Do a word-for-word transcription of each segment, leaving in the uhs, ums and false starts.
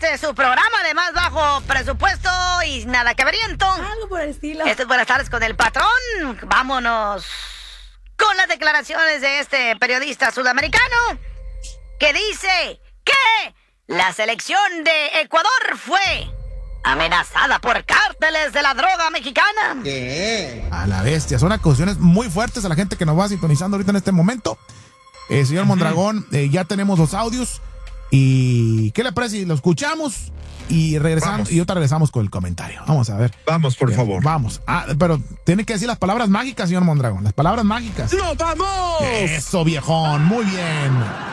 este es su programa de más bajo presupuesto y nada que veriento. Algo por el estilo. Esto es Buenas tardes con el patrón. Vámonos con las declaraciones de este periodista sudamericano que dice que la selección de Ecuador fue amenazada por cárteles de la droga mexicana. ¿Qué? A la bestia. Son acusaciones muy fuertes a la gente que nos va sintonizando ahorita en este momento. Eh, señor uh-huh. Mondragón, eh, ya tenemos los audios. ¿Y qué le parece si lo escuchamos? Y regresamos, y otra regresamos con el comentario. Vamos a ver. Vamos, por Bien, favor. Vamos. Ah, pero tiene que decir las palabras mágicas, señor Mondragón. Las palabras mágicas. ¡No, vamos! Eso, viejón. Muy bien.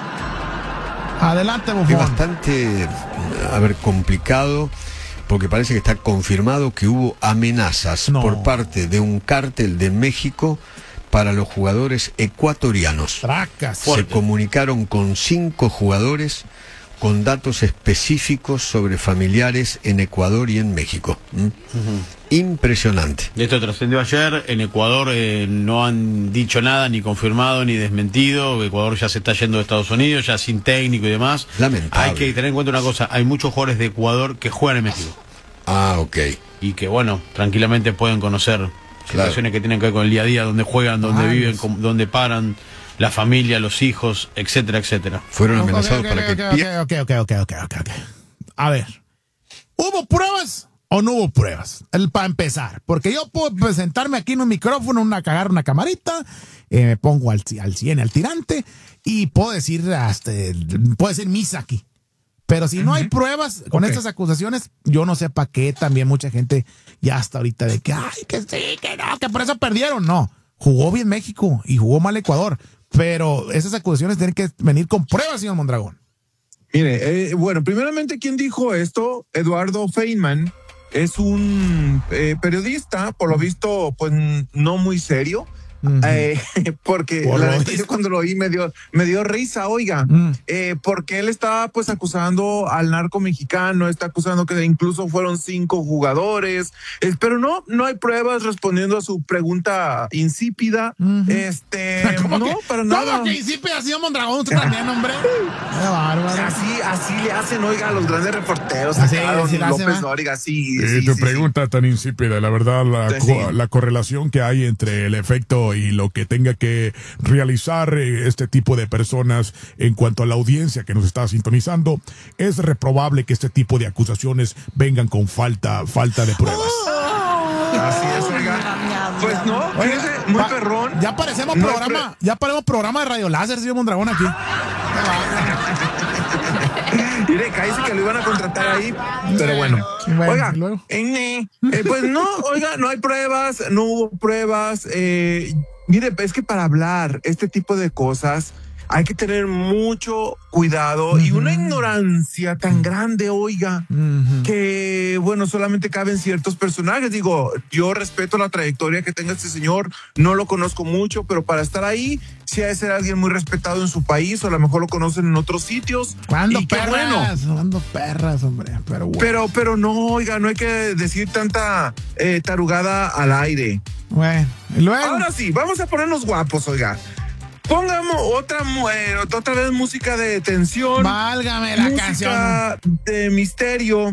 Adelante, bufón. Es bastante, a ver, complicado, porque parece que está confirmado que hubo amenazas no. por parte de un cártel de México para los jugadores ecuatorianos. Tracas. Se comunicaron con cinco jugadores con datos específicos sobre familiares en Ecuador y en México. ¿Mm? Uh-huh. Impresionante. Esto trascendió ayer. En Ecuador eh, no han dicho nada, ni confirmado, ni desmentido. Ecuador ya se está yendo de Estados Unidos, ya sin técnico y demás. Lamentable. Hay que tener en cuenta una cosa: hay muchos jugadores de Ecuador que juegan en México. Ah, ok. Y que, bueno, tranquilamente pueden conocer situaciones claro. que tienen que ver con el día a día, donde juegan, donde ah, viven, con, donde paran, la familia, los hijos, etcétera, etcétera. Fueron amenazados okay, okay, para okay, que... Ok, ok, ok, ok, ok, ok. A ver, ¿hubo pruebas o no hubo pruebas? El, para empezar, porque yo puedo presentarme aquí en un micrófono, una cagar una camarita, eh, me pongo al, al cien, al tirante, y puedo decir, hasta, puedo decir misa aquí. Pero si no hay pruebas con okay. estas acusaciones, yo no sé para qué también mucha gente ya hasta ahorita de que, ay, que sí, que no, que por eso perdieron. No, jugó bien México y jugó mal Ecuador. Pero esas acusaciones tienen que venir con pruebas, señor Mondragón. Mire, eh, bueno, primeramente, ¿quién dijo esto? Eduardo Feynman es un eh, periodista, por lo visto, pues no muy serio. Uh-huh. Eh, porque Por la verdad, yo cuando lo oí me dio, me dio risa, oiga, uh-huh. eh, porque él estaba pues acusando al narco mexicano, está acusando que incluso fueron cinco jugadores, eh, pero no, no hay pruebas respondiendo a su pregunta insípida, uh-huh. este, ¿Cómo no, que, para ¿cómo nada. que insípida, señor Mondragón? Usted también, hombre. Qué bárbaro. Así, así le hacen, oiga, a los grandes reporteros, así, acá, así López hace, Dóriga, sí. Eh, sí tu sí, pregunta sí. tan insípida, la verdad, la, sí, co- sí. la correlación que hay entre el efecto y lo que tenga que realizar eh, este tipo de personas en cuanto a la audiencia que nos está sintonizando, es reprobable que este tipo de acusaciones vengan con falta, falta de pruebas. Así es, oiga. Pues no, fíjese, muy pa- perrón. Ya parecemos no programa, pre- ya parecemos programa de Radio Láser, señor Mondragón aquí. Mire, cállese que lo iban a contratar ahí, pero bueno. bueno oiga, luego. Eh, eh, pues no, oiga, no hay pruebas, no hubo pruebas. Eh, mire, es que para hablar este tipo de cosas hay que tener mucho cuidado uh-huh. y una ignorancia tan grande, oiga, uh-huh. que, bueno, solamente caben ciertos personajes. Digo, yo respeto la trayectoria que tenga este señor, no lo conozco mucho, pero para estar ahí, sí ha de ser alguien muy respetado en su país, o a lo mejor lo conocen en otros sitios. ¿Cuándo y perras? Bueno, ¿Cuándo perras, hombre? Pero, bueno. pero, pero no, oiga, no hay que decir tanta eh, tarugada al aire. Bueno, y luego. Ahora sí, vamos a ponernos guapos, oiga. Pongamos otra, eh, otra vez música de tensión. Válgame la música canción. de misterio.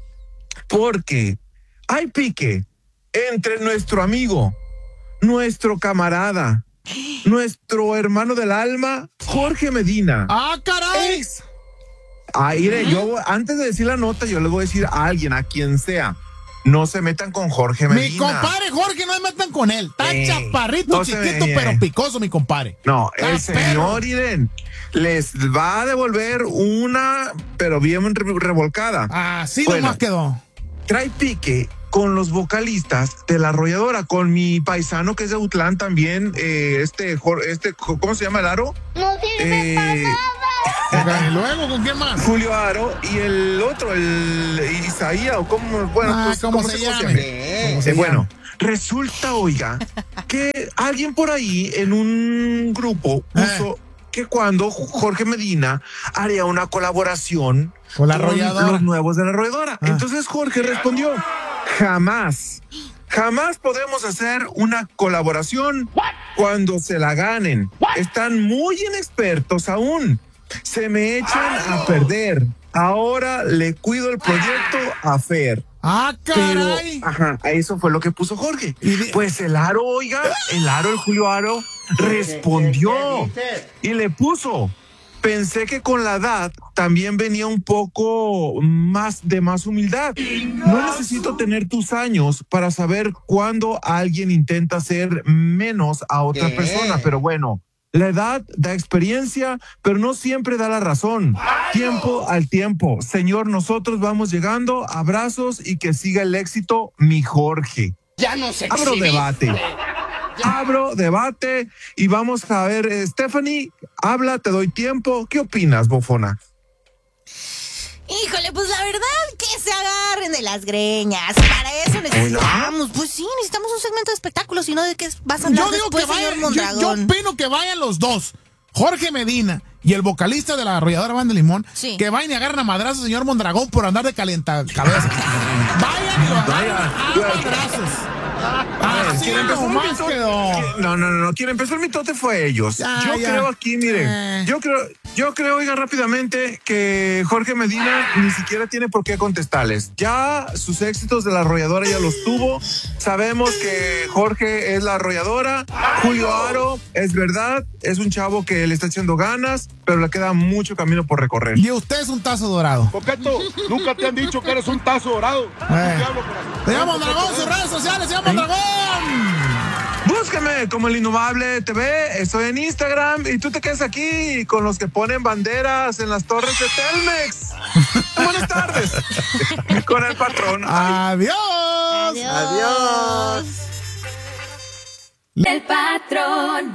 Porque hay pique entre nuestro amigo, nuestro camarada, nuestro hermano del alma, Jorge Medina. ¡Ah, caray! Es... Ah, mire, yo antes de decir la nota, yo le voy a decir a alguien, a quien sea. No se metan con Jorge Medina. Mi compadre Jorge, no se metan con él. Está eh, no chaparrito, chiquito, me, pero picoso, mi compadre. No, Está el señor Irene les va a devolver una, pero bien revolcada. Así bueno, nomás quedó. Trae pique con los vocalistas de La Arrolladora, con mi paisano que es de Utlán también, eh, este, este, ¿cómo se llama el Aro? No sirve eh, para nada. Okay, luego, ¿con quién más? Julio Aro y el otro, el Isaías, o cómo, bueno, ah, pues, ¿cómo, ¿cómo se, se llama? llama? Eh, eh, bueno, resulta, oiga, que alguien por ahí en un grupo puso eh. que cuando Jorge Medina haría una colaboración con La Arrolladora, con los nuevos de La Arrolladora. Ah. Entonces Jorge respondió, jamás. Jamás podemos hacer una colaboración cuando se la ganen. Están muy inexpertos aún. Se me echan a perder. ahora le cuido el proyecto a Fer. Ah, caray. Pero, ajá, eso fue lo que puso Jorge. Pues el Aro, oiga, el Aro, el Julio Aro, respondió y le puso: pensé que con la edad también venía un poco más de más humildad. No necesito tener tus años para saber cuándo alguien intenta ser menos a otra ¿Qué? persona, pero bueno. La edad da experiencia, pero no siempre da la razón. Tiempo al tiempo. Señor, nosotros vamos llegando. Abrazos y que siga el éxito, mi Jorge. Ya no se Abro debate. Abro debate y vamos a ver, eh, Stephanie, habla, te doy tiempo. ¿Qué opinas, bofona? Híjole, pues la verdad que se agarren de las greñas. Para eso necesitamos, pues sí, necesitamos un segmento de espectáculos, y no de qué vas a hablar Yo digo después, que vayan, señor yo, Mondragón. yo opino que vayan los dos, Jorge Medina y el vocalista de la arrolladora Banda Limón, Sí. que vayan y agarren a madrazos, señor Mondragón, por andar de calientacabezas. Vayan y lo agarren a madrazos. Ah, sí, Quien empezó el nomás mitote- quedó. No, no, no, no. Quien empezó el mitote fue ellos. Ya, yo ya. creo aquí, miren, Eh. yo creo, yo creo, oigan, rápidamente, que Jorge Medina ni siquiera tiene por qué contestarles. Ya sus éxitos de la arrolladora ya los tuvo. Sabemos que Jorge es la arrolladora. Julio Aro, es verdad, es un chavo que le está echando ganas, pero le queda mucho camino por recorrer. Y usted es un tazo dorado. Coqueto, nunca te han dicho que eres un tazo dorado. Eh. Te hablo por aquí. Señor Mondragón, sus redes sociales, señor Mondragón. Búscame como el Innomable T V, estoy en Instagram y tú te quedas aquí con los que ponen banderas en las torres de Telmex. Buenas tardes. Con el patrón. Adiós. Adiós. El patrón.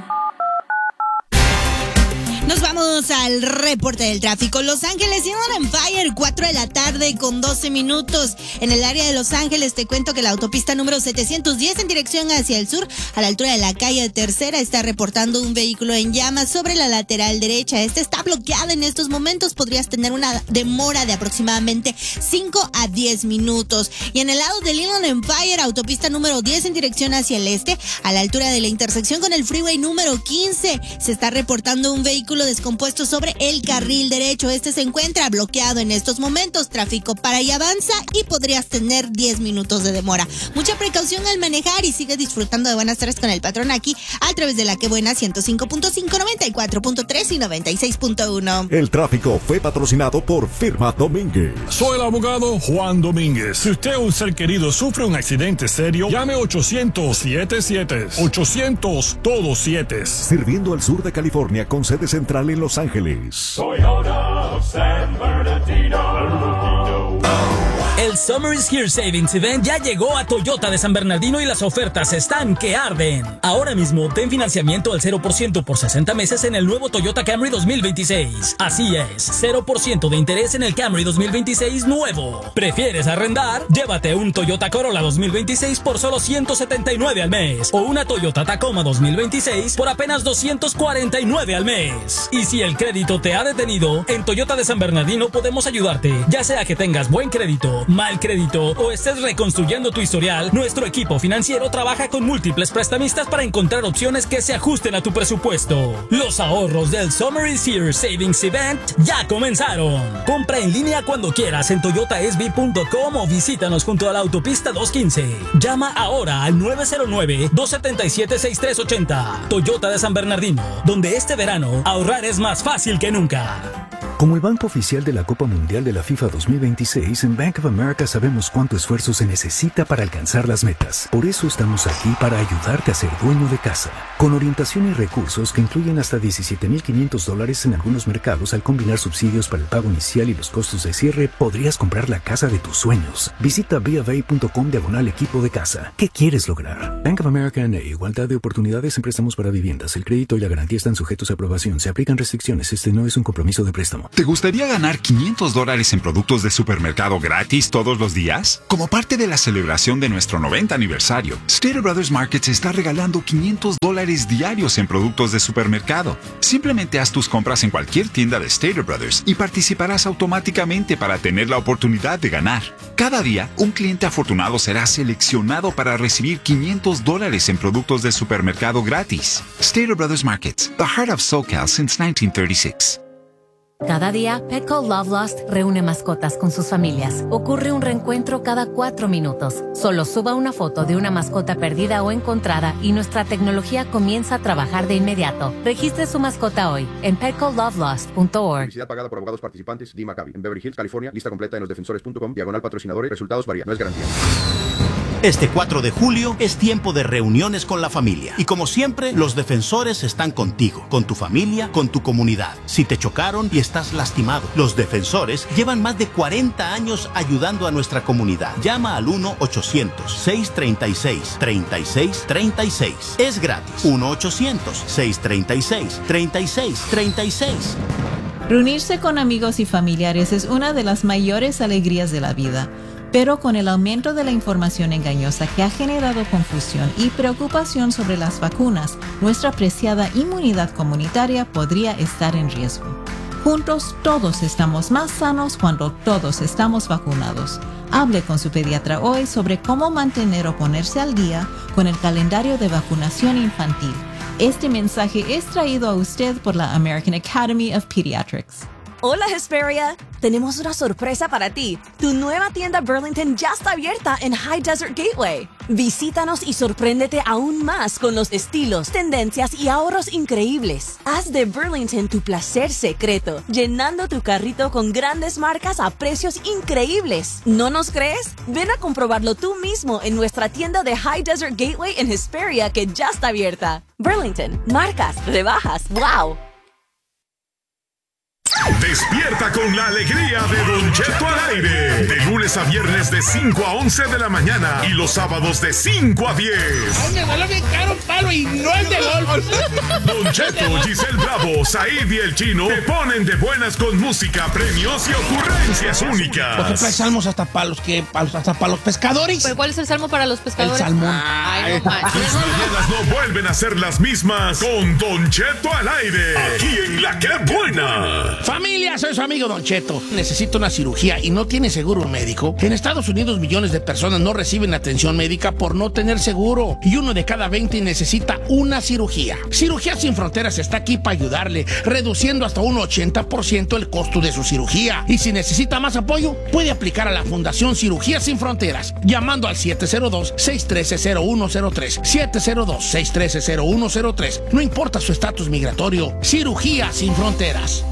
Nos vamos al reporte del tráfico. Los Ángeles Inland Empire, cuatro de la tarde con doce minutos. En el área de Los Ángeles te cuento que la autopista número setecientos diez en dirección hacia el sur, a la altura de la calle Tercera, está reportando un vehículo en llamas sobre la lateral derecha. Este está bloqueado en estos momentos. Podrías tener una demora de aproximadamente cinco a diez minutos. Y en el lado del Inland Empire, autopista número diez en dirección hacia el este, a la altura de la intersección con el freeway número quince, se está reportando un vehículo descompuesto sobre el carril derecho. Este se encuentra bloqueado en estos momentos. Tráfico para y avanza y podrías tener diez minutos de demora. Mucha precaución al manejar y sigue disfrutando de buenas tardes con el patrón aquí a través de la que buena ciento cinco punto cinco, noventa y cuatro punto tres y noventa y seis punto uno. El tráfico fue patrocinado por Firma Domínguez. Soy el abogado Juan Domínguez. Si usted o un ser querido sufre un accidente serio, llame ochocientos siete siete. ochocientos todos siete. Sirviendo al sur de California con sede central en Los Ángeles. Toyota San Bernardino. El Summer is Here Savings Event ya llegó a Toyota de San Bernardino y las ofertas están que arden. Ahora mismo obtén financiamiento al cero por ciento por sesenta meses en el nuevo Toyota Camry dos mil veintiséis. Así es, cero por ciento de interés en el Camry dos mil veintiséis nuevo. ¿Prefieres arrendar? Llévate un Toyota Corolla dos mil veintiséis por solo ciento setenta y nueve al mes o una Toyota Tacoma dos mil veintiséis por apenas doscientos cuarenta y nueve al mes. Y si el crédito te ha detenido, en Toyota de San Bernardino podemos ayudarte. Ya sea que tengas buen crédito, mal crédito o estés reconstruyendo tu historial, nuestro equipo financiero trabaja con múltiples prestamistas para encontrar opciones que se ajusten a tu presupuesto. Los ahorros del Summer is Here Savings Event ya comenzaron. Compra en línea cuando quieras en toyota s b punto com o visítanos junto a la autopista doscientos quince. Llama ahora al nueve cero nueve, dos siete siete, seis tres ocho cero. Toyota de San Bernardino, donde este verano ahorrar es más fácil que nunca. Como el banco oficial de la Copa Mundial de la FIFA dos mil veintiséis, en Bank of America sabemos cuánto esfuerzo se necesita para alcanzar las metas. Por eso estamos aquí para ayudarte a ser dueño de casa. Con orientación y recursos que incluyen hasta diecisiete mil quinientos dólares en algunos mercados, al combinar subsidios para el pago inicial y los costos de cierre, podrías comprar la casa de tus sueños. Visita b of a punto com diagonal equipo de casa. ¿Qué quieres lograr? Bank of America N A. Igualdad de oportunidades en préstamos para viviendas. El crédito y la garantía están sujetos a aprobación. Se aplican restricciones. Este no es un compromiso de préstamo. ¿Te gustaría ganar quinientos dólares en productos de supermercado gratis todos los días? Como parte de la celebración de nuestro noventa aniversario, Stater Brothers Markets está regalando quinientos dólares diarios en productos de supermercado. Simplemente haz tus compras en cualquier tienda de Stater Brothers y participarás automáticamente para tener la oportunidad de ganar. Cada día, un cliente afortunado será seleccionado para recibir quinientos dólares en productos de supermercado gratis. Stater Brothers Markets, the heart of SoCal since nineteen thirty-six. Cada día, Petco Love Lost reúne mascotas con sus familias. Ocurre un reencuentro cada cuatro minutos. Solo suba una foto de una mascota perdida o encontrada y nuestra tecnología comienza a trabajar de inmediato. Registre su mascota hoy en petco love lost punto org. Publicidad pagada por abogados participantes. D. Maccabi. En Beverly Hills, California. Lista completa en los defensores punto com. Diagonal patrocinadores. Resultados varían. No es garantía. Este cuatro de julio es tiempo de reuniones con la familia. Y como siempre, los defensores están contigo, con tu familia, con tu comunidad. Si te chocaron y estás lastimado, los defensores llevan más de cuarenta años ayudando a nuestra comunidad. Llama al uno ochocientos, seiscientos treinta y seis, treinta y seis treinta y seis. Es gratis. uno ochocientos, seiscientos treinta y seis, treinta y seis treinta y seis. Reunirse con amigos y familiares es una de las mayores alegrías de la vida. Pero con el aumento de la información engañosa que ha generado confusión y preocupación sobre las vacunas, nuestra preciada inmunidad comunitaria podría estar en riesgo. Juntos todos estamos más sanos cuando todos estamos vacunados. Hable con su pediatra hoy sobre cómo mantener o ponerse al día con el calendario de vacunación infantil. Este mensaje es traído a usted por la American Academy of Pediatrics. Hola Hesperia, tenemos una sorpresa para ti. Tu nueva tienda Burlington ya está abierta en High Desert Gateway. Visítanos y sorpréndete aún más con los estilos, tendencias y ahorros increíbles. Haz de Burlington tu placer secreto, llenando tu carrito con grandes marcas a precios increíbles. ¿No nos crees? Ven a comprobarlo tú mismo en nuestra tienda de High Desert Gateway en Hesperia que ya está abierta. Burlington, marcas, rebajas, wow. Despierta con la alegría de Don Cheto al aire. De lunes a viernes de cinco a once de la mañana y los sábados de cinco a diez. Ay, me vuelve bien caro un palo y no el de golf. Don Cheto, Giselle Bravo, Said y el Chino te ponen de buenas con música, premios y ocurrencias únicas. Por ejemplo, hay salmos hasta para los que hasta para los pescadores. ¿Pero cuál es el salmo para los pescadores? El salmón. Ay, no manches. Tus mañanas no vuelven a ser las mismas con Don Cheto al aire. Aquí en La Que Buena. Familia, soy su amigo Don Cheto. Necesito una cirugía y no tiene seguro médico. En Estados Unidos millones de personas no reciben atención médica por no tener seguro. Y uno de cada veinte necesita una cirugía. Cirugía Sin Fronteras está aquí para ayudarle, reduciendo hasta un ochenta por ciento el costo de su cirugía. Y si necesita más apoyo, puede aplicar a la Fundación Cirugía Sin Fronteras, llamando al siete cero dos, seis uno tres, cero uno cero tres. siete cero dos, seis uno tres, cero uno cero tres. No importa su estatus migratorio, Cirugía Sin Fronteras.